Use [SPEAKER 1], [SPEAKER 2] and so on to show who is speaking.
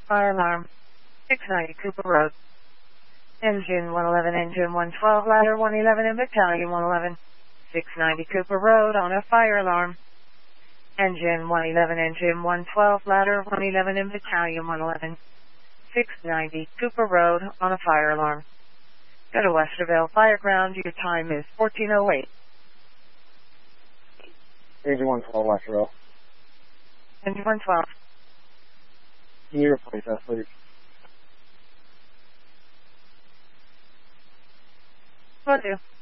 [SPEAKER 1] Fire alarm. 690 Cooper Road. Engine 111, engine 112, ladder 111 in battalion 111. 690 Cooper Road on a fire alarm. Engine 111, engine 112, ladder 111 in battalion 111. 690 Cooper Road on a fire alarm. Go to Westerville Fireground. Your time is 14:08.
[SPEAKER 2] Engine 112, Westerville.
[SPEAKER 1] Engine 112.
[SPEAKER 2] Can you replace that, please?
[SPEAKER 1] Will do.